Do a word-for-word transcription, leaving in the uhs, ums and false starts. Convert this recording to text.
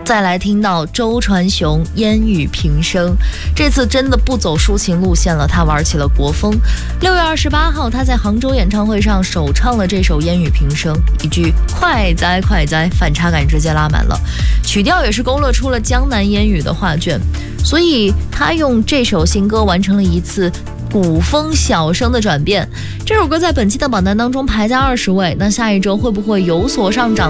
再来听到周传雄烟雨平生，这次真的不走抒情路线了，他玩起了国风。六月二十八号，他在杭州演唱会上首唱了这首烟雨平生，一句快哉快哉，反差感直接拉满了，曲调也是勾勒出了江南烟雨的画卷，所以他用这首新歌完成了一次古风小生的转变。这首歌在本期的榜单当中排在二十位，那下一周会不会有所上涨？